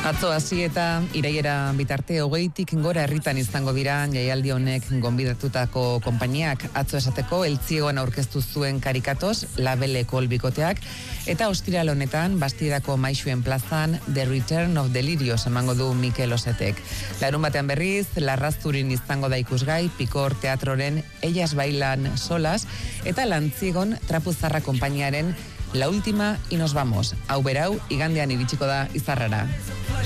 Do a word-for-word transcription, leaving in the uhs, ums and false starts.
Atzo hasi eta irailera bitarte hogeitik gora herritan izango dira jaialdi honek gonbidatutako konpainiak. Atzo esateko Eltziegoan aurkeztu zuen Karikatoz, Labele kolbikoteak, eta ostiral honetan Bastidako Maixuen plazan The Return of Delirios emango du Mikel Osetek. Larun batean berriz, Larrazurin izango da ikusgai Pikor Teatroren Ellas Bailan Solas, eta Lantziegon Trapuzarra konpainiaren La Última y Nos Vamos. Hau berau, igandean iritsiko da Izarrara.